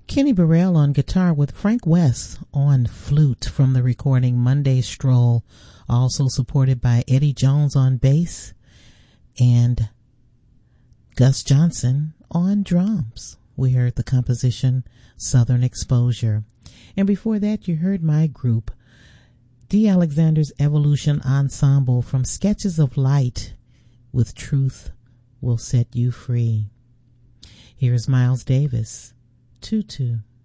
Kenny Burrell on guitar with Frank West on flute from the recording Monday Stroll, also supported by Eddie Jones on bass and Gus Johnson on drums. We heard the composition Southern Exposure. And before that, you heard my group, D. Alexander's Evolution Ensemble from Sketches of Light with Truth Will Set You Free. Here's Miles Davis, Tutu.